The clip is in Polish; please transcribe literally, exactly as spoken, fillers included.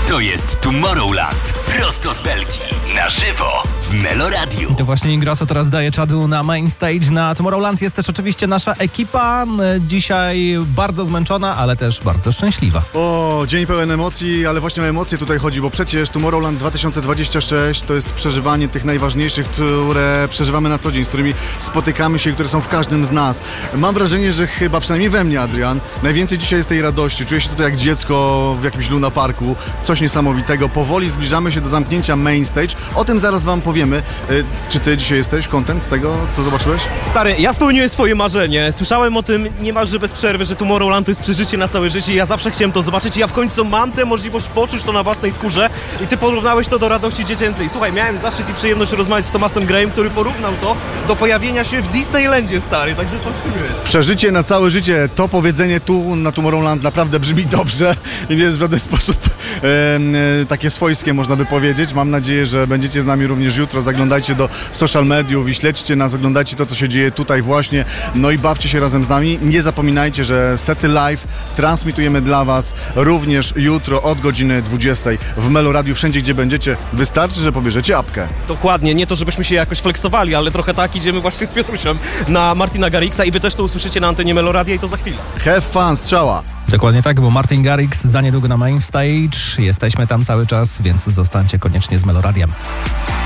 To jest Tomorrowland. Prosto z Belgii. Na żywo w Meloradiu. I to właśnie Ingrosso teraz daje czadu na main stage na Tomorrowland. Jest też oczywiście nasza ekipa. Dzisiaj bardzo zmęczona, ale też bardzo szczęśliwa. O, dzień pełen emocji, ale właśnie o emocje tutaj chodzi, bo przecież Tomorrowland dwa tysiące dwadzieścia sześć to jest przeżywanie tych najważniejszych, które przeżywamy na co dzień, z którymi spotykamy się i które są w każdym z nas. Mam wrażenie, że chyba, przynajmniej we mnie, Adrian, najwięcej dzisiaj jest tej radości. Czuję się tutaj jak dziecko w jakimś Luna Parku. Coś niesamowitego. Powoli zbliżamy się do zamknięcia main stage. O tym zaraz wam powiemy. Czy ty dzisiaj jesteś content z tego, co zobaczyłeś? Stary, ja spełniłem swoje marzenie. Słyszałem o tym niemalże bez przerwy, że Tomorrowland to jest przeżycie na całe życie. Ja zawsze chciałem to zobaczyć i ja w końcu mam tę możliwość poczuć to na własnej skórze. I ty porównałeś to do radości dziecięcej. Słuchaj, miałem zaszczyt i przyjemność rozmawiać z Thomasem Grayem, który porównał to do pojawienia się w Disneylandzie, stary. Także coś w tym jest. Przeżycie na całe życie. To powiedzenie tu na Tomorrowland naprawdę brzmi dobrze i nie jest w żaden sposób e, e, takie swojskie, można by powiedzieć. Mam nadzieję, że będziecie z nami również jutro. Zaglądajcie do social mediów i śledźcie nas, oglądajcie to, co się dzieje tutaj właśnie. No i bawcie się razem z nami. Nie zapominajcie, że sety live transmitujemy dla was również jutro od godziny dwudziestej w Meloradiu. Wszędzie, gdzie będziecie, wystarczy, że pobierzecie apkę. Dokładnie, nie to, żebyśmy się jakoś fleksowali, ale trochę tak idziemy właśnie z Piotrusiem na Martina Garrixa i wy też to usłyszycie na antenie Meloradia i to za chwilę. Have fun, strzała! Dokładnie tak, bo Martin Garrix za niedługo na main stage. Jesteśmy tam cały czas, więc zostańcie koniecznie z Meloradiem.